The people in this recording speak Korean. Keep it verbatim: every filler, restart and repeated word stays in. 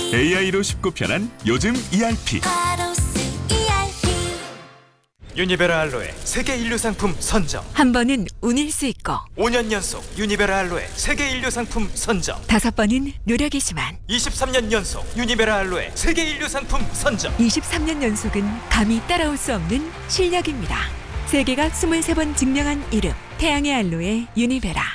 에이아이로 쉽고 편한 요즘 이알피. 유니베라 알로에 세계 인류 상품 선정. 한 번은 운일 수 있고 오 년 연속 유니베라 알로에 세계 인류 상품 선정. 다섯 번은 노력이지만 이십삼 년 연속 유니베라 알로에 세계 인류 상품 선정. 이십삼 년 연속은 감히 따라올 수 없는 실력입니다. 세계가 이십삼 번 증명한 이름 태양의 알로에 유니베라.